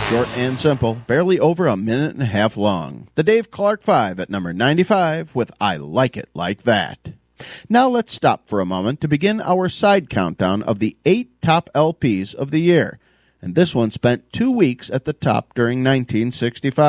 Short and simple, barely over a minute and a half long. The Dave Clark 5 at number 95 with I Like It Like That. Now let's stop for a moment to begin our side countdown of the 8 top LPs of the year. And this one spent 2 weeks at the top during 1965.